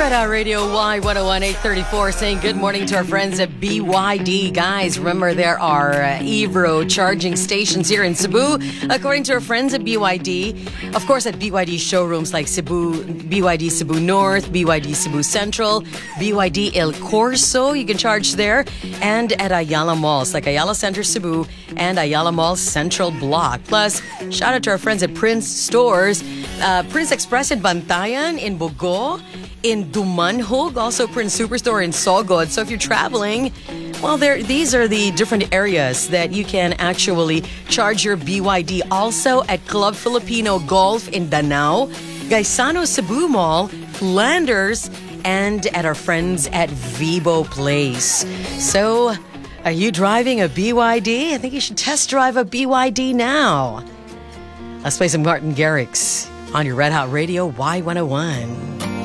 Red Hot Radio Y101 834 saying good morning to our friends at BYD. Guys, remember there are Evro charging stations here in Cebu. According to our friends at BYD, of course at BYD showrooms like Cebu, BYD Cebu North, BYD Cebu Central, BYD El Corso, you can charge there, and at Ayala Malls like Ayala Center Cebu and Ayala Mall Central Block. Plus, shout out to our friends at Prince Stores, Prince Express in Bantayan, in Bogo, in Dumanhog, also Prince Superstore in Sogod. So if you're traveling, well, these are the different areas that you can actually charge your BYD. Also at Club Filipino Golf in Danao, Gaisano Cebu Mall, Landers, and at our friends at Vibo Place. So, are you driving a BYD? I think you should test drive a BYD now. Let's play some Martin Garrix on your Red Hot Radio Y101.